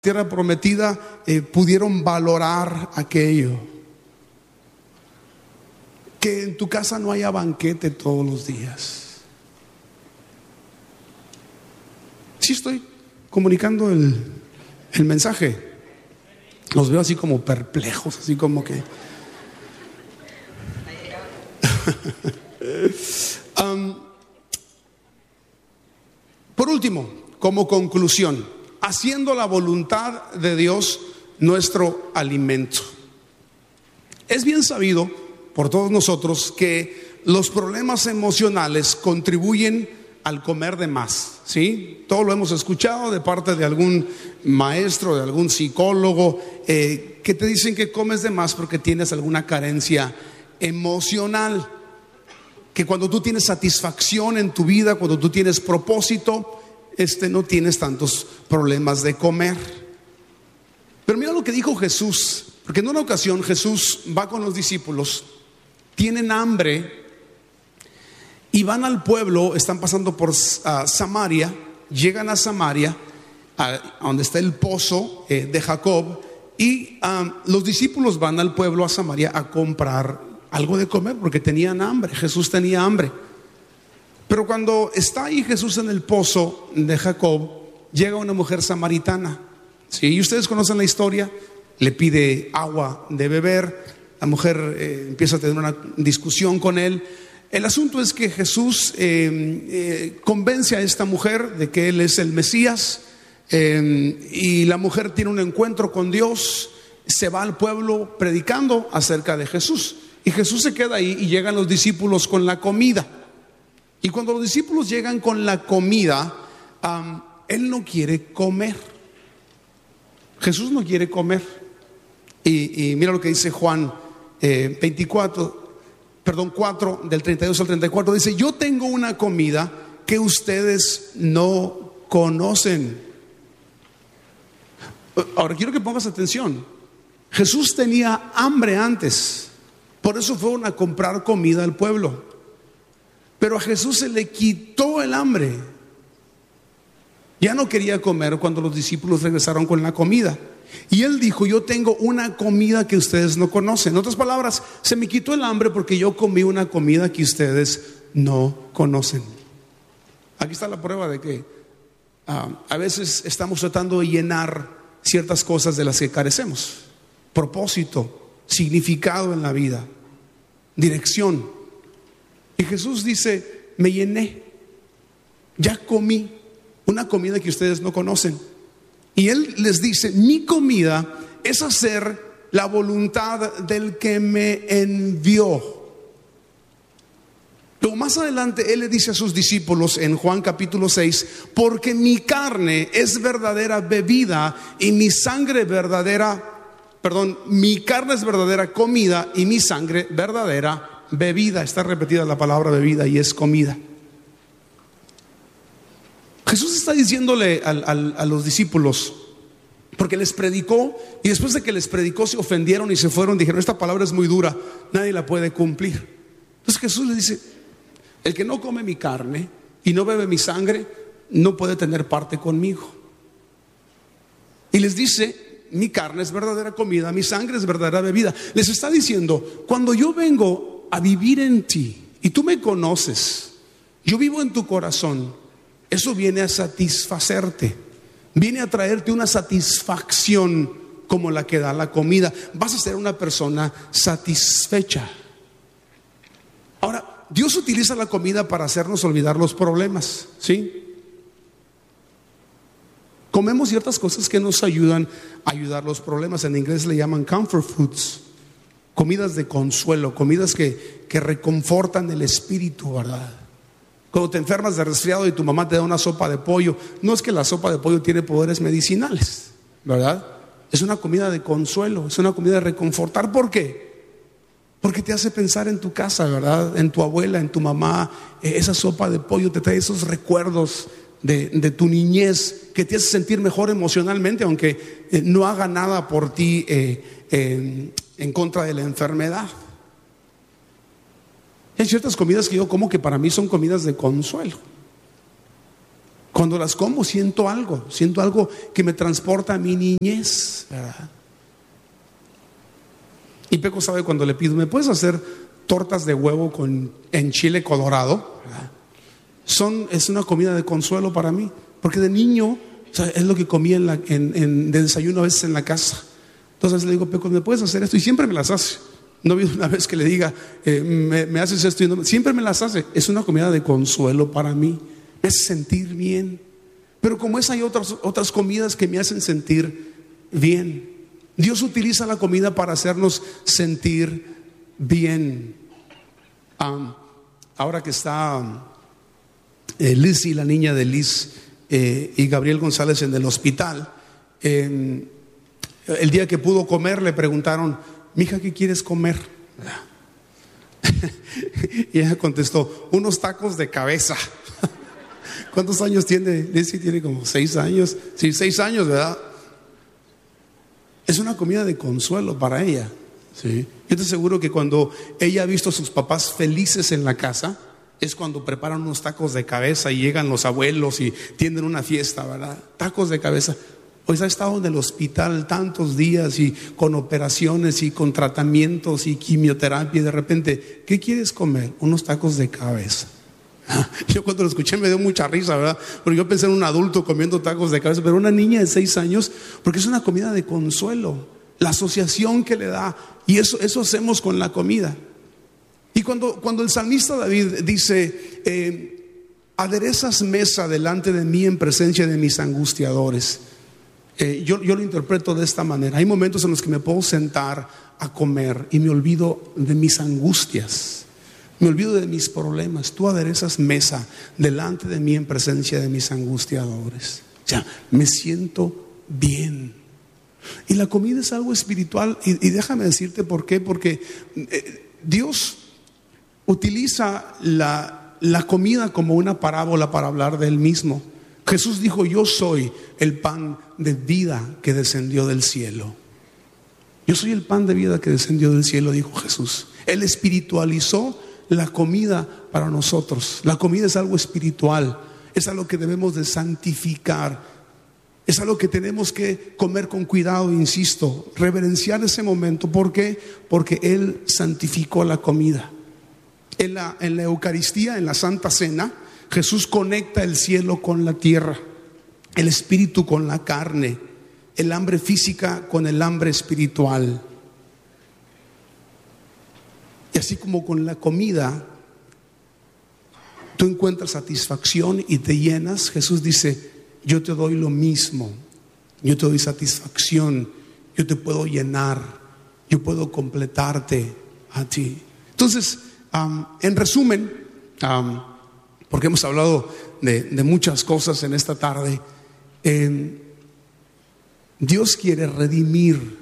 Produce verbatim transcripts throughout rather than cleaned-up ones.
tierra prometida eh, pudieron valorar aquello. Que en tu casa no haya banquete todos los días. Sí estoy comunicando el, el mensaje. Los veo así como perplejos, así como que um, por último, como conclusión, haciendo la voluntad de Dios nuestro alimento. Es bien sabido por todos nosotros que los problemas emocionales contribuyen al comer de más, ¿sí? Todo lo hemos escuchado de parte de algún maestro, de algún psicólogo, eh, que te dicen que comes de más porque tienes alguna carencia emocional. Que cuando tú tienes satisfacción en tu vida, cuando tú tienes propósito, este, no tienes tantos problemas de comer. Pero mira lo que dijo Jesús, porque en una ocasión Jesús va con los discípulos, tienen hambre y van al pueblo, están pasando por uh, Samaria, llegan a Samaria, a, a donde está el pozo eh, de Jacob, y um, los discípulos van al pueblo, a Samaria, a comprar algo de comer porque tenían hambre. Jesús tenía hambre. Pero cuando está ahí Jesús en el pozo de Jacob, llega una mujer samaritana, ¿sí? Y ustedes conocen la historia. Le pide agua de beber. La mujer eh, empieza a tener una discusión con él. El asunto es que Jesús eh, eh, convence a esta mujer de que él es el Mesías, eh, y la mujer tiene un encuentro con Dios. Se va al pueblo predicando acerca de Jesús, y Jesús se queda ahí y llegan los discípulos con la comida. Y cuando los discípulos llegan con la comida, um, él no quiere comer. Jesús no quiere comer. Y, y mira lo que dice Juan eh, veinticuatro, perdón, cuatro, del treinta y dos al treinta y cuatro. Dice: yo tengo una comida que ustedes no conocen. Ahora quiero que pongas atención. Jesús tenía hambre antes, por eso fueron a comprar comida al pueblo. Pero a Jesús se le quitó el hambre. Ya no quería comer cuando los discípulos regresaron con la comida. Y él dijo: yo tengo una comida que ustedes no conocen. En otras palabras, se me quitó el hambre porque yo comí una comida que ustedes no conocen. Aquí está la prueba de que uh, a veces estamos tratando de llenar ciertas cosas de las que carecemos. Propósito, significado en la vida, dirección. Y Jesús dice: me llené, ya comí una comida que ustedes no conocen. Y él les dice: mi comida es hacer la voluntad del que me envió. Luego más adelante él le dice a sus discípulos en Juan capítulo seis: porque mi carne es verdadera bebida y mi sangre verdadera, perdón, mi carne es verdadera comida y mi sangre verdadera bebida. Está repetida la palabra bebida y es comida. Jesús está diciéndole al, al, a los discípulos, porque les predicó, y después de que les predicó se ofendieron y se fueron. Dijeron: esta palabra es muy dura, nadie la puede cumplir. Entonces Jesús les dice: el que no come mi carne y no bebe mi sangre no puede tener parte conmigo. Y les dice: mi carne es verdadera comida, mi sangre es verdadera bebida. Les está diciendo: cuando yo vengo a vivir en ti y tú me conoces, yo vivo en tu corazón, eso viene a satisfacerte, viene a traerte una satisfacción como la que da la comida. Vas a ser una persona satisfecha. Ahora, Dios utiliza la comida para hacernos olvidar los problemas, ¿sí? Comemos ciertas cosas que nos ayudan a ayudar los problemas. En inglés le llaman comfort foods. Comidas de consuelo, comidas que, que reconfortan el espíritu, ¿verdad? Cuando te enfermas de resfriado y tu mamá te da una sopa de pollo, no es que la sopa de pollo tiene poderes medicinales, ¿verdad? Es una comida de consuelo, es una comida de reconfortar. ¿Por qué? Porque te hace pensar en tu casa, ¿verdad? En tu abuela, en tu mamá. eh, Esa sopa de pollo te trae esos recuerdos de, de tu niñez, que te hace sentir mejor emocionalmente, aunque eh, no haga nada por ti eh, eh, en contra de la enfermedad. Hay ciertas comidas que yo como que para mí son comidas de consuelo. Cuando las como siento algo, siento algo que me transporta a mi niñez, ¿verdad? Y Peco sabe cuando le pido, ¿me puedes hacer tortas de huevo con, en chile colorado? ¿Verdad? Son, es una comida de consuelo para mí, porque de niño, o sea, es lo que comía en la, en, en, de desayuno a veces en la casa. Entonces le digo, Peco, ¿me puedes hacer esto? Y siempre me las hace. No ha habido una vez que le diga, eh, me, me haces esto y no, siempre me las hace. Es una comida de consuelo para mí, me hace sentir bien. Pero como esa hay otras, otras comidas que me hacen sentir bien. Dios utiliza la comida para hacernos sentir bien. Um, ahora que está um, eh, Lizzie, la niña de Liz, eh, y Gabriel González en el hospital, eh, el día que pudo comer le preguntaron, mija, ¿qué quieres comer? Y ella contestó, unos tacos de cabeza. ¿Cuántos años tiene Lizzie? Tiene como seis años. Sí, seis años, ¿verdad? Es una comida de consuelo para ella. Sí. Yo te aseguro que cuando ella ha visto a sus papás felices en la casa, es cuando preparan unos tacos de cabeza y llegan los abuelos y tienen una fiesta, ¿verdad? Tacos de cabeza. Pues ha estado en el hospital tantos días y con operaciones y con tratamientos y quimioterapia, y de repente, ¿qué quieres comer? Unos tacos de cabeza. Yo cuando lo escuché me dio mucha risa, ¿verdad? Porque yo pensé en un adulto comiendo tacos de cabeza, pero una niña de seis años, porque es una comida de consuelo, la asociación que le da, y eso, eso hacemos con la comida. Y cuando, cuando el salmista David dice, eh, aderezas mesa delante de mí en presencia de mis angustiadores, eh, yo, yo lo interpreto de esta manera. Hay momentos en los que me puedo sentar a comer y me olvido de mis angustias. Me olvido de mis problemas. Tú aderezas mesa delante de mí en presencia de mis angustiadores. O sea, me siento bien. Y la comida es algo espiritual. Y, y déjame decirte por qué. Porque eh, Dios utiliza la, la comida como una parábola para hablar de Él mismo. Jesús dijo, yo soy el pan de vida que descendió del cielo. Yo soy el pan de vida que descendió del cielo, dijo Jesús. Él espiritualizó la comida para nosotros. La comida es algo espiritual, es algo que debemos de santificar, es algo que tenemos que comer con cuidado, insisto, reverenciar ese momento. ¿Por qué? Porque Él santificó la comida. En la, en la Eucaristía, en la Santa Cena, Jesús conecta el cielo con la tierra, el espíritu con la carne, el hambre física con el hambre espiritual. Y así como con la comida tú encuentras satisfacción y te llenas, Jesús dice, yo te doy lo mismo, yo te doy satisfacción, yo te puedo llenar, yo puedo completarte a ti. Entonces, um, en resumen, um, porque hemos hablado de, de muchas cosas en esta tarde, eh, Dios quiere redimir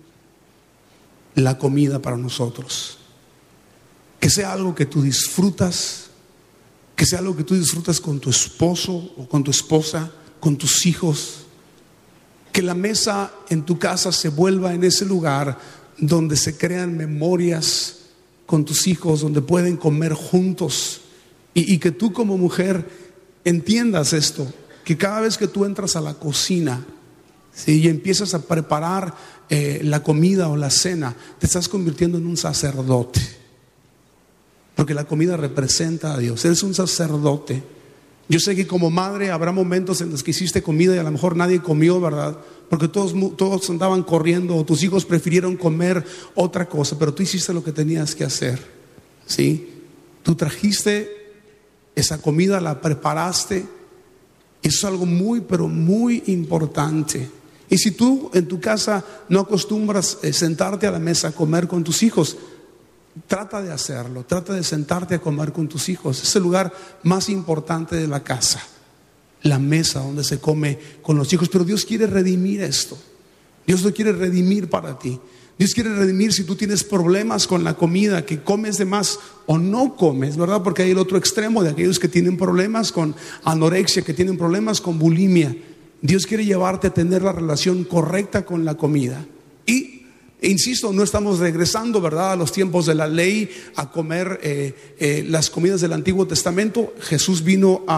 la comida para nosotros. Que sea algo que tú disfrutas, que sea algo que tú disfrutas con tu esposo o con tu esposa, con tus hijos. Que la mesa en tu casa se vuelva en ese lugar donde se crean memorias con tus hijos, donde pueden comer juntos. Y, y que tú como mujer entiendas esto, que cada vez que tú entras a la cocina, ¿sí?, y empiezas a preparar eh, la comida o la cena, te estás convirtiendo en un sacerdote. Porque la comida representa a Dios. Eres un sacerdote. Yo sé que como madre habrá momentos en los que hiciste comida y a lo mejor nadie comió, ¿verdad? Porque todos, todos andaban corriendo o tus hijos prefirieron comer otra cosa, pero tú hiciste lo que tenías que hacer, ¿sí? Tú trajiste esa comida, la preparaste. Eso es algo muy, pero muy importante. Y si tú en tu casa no acostumbras eh, sentarte a la mesa a comer con tus hijos, trata de hacerlo, trata de sentarte a comer con tus hijos. Es el lugar más importante de la casa, la mesa donde se come con los hijos. Pero Dios quiere redimir esto. Dios lo quiere redimir para ti. Dios quiere redimir si tú tienes problemas con la comida, que comes de más o no comes, ¿verdad? Porque hay el otro extremo de aquellos que tienen problemas con anorexia, que tienen problemas con bulimia. Dios quiere llevarte a tener la relación correcta con la comida. Y E insisto, no estamos regresando, ¿verdad?, a los tiempos de la ley, a comer eh, eh, las comidas del Antiguo Testamento. Jesús vino a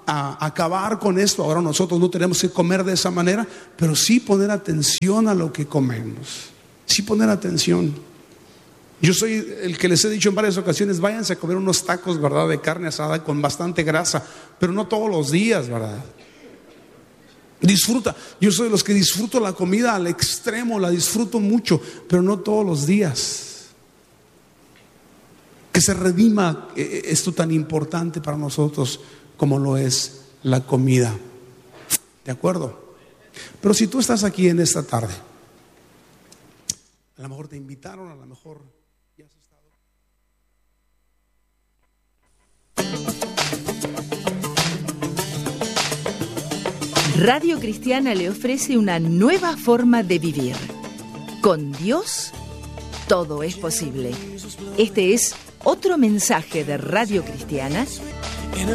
a acabar con esto. Ahora nosotros no tenemos que comer de esa manera, pero sí poner atención a lo que comemos. Sí poner atención. Yo soy el que les he dicho en varias ocasiones, váyanse a comer unos tacos, ¿verdad?, de carne asada con bastante grasa, pero no todos los días, ¿verdad? Disfruta. Yo soy de los que disfruto la comida al extremo, la disfruto mucho, pero no todos los días. Que se redima esto tan importante para nosotros como lo es la comida. ¿De acuerdo? Pero si tú estás aquí en esta tarde, a lo mejor te invitaron, a lo mejor ya has estado. Radio Cristiana le ofrece una nueva forma de vivir. Con Dios, todo es posible. Este es otro mensaje de Radio Cristiana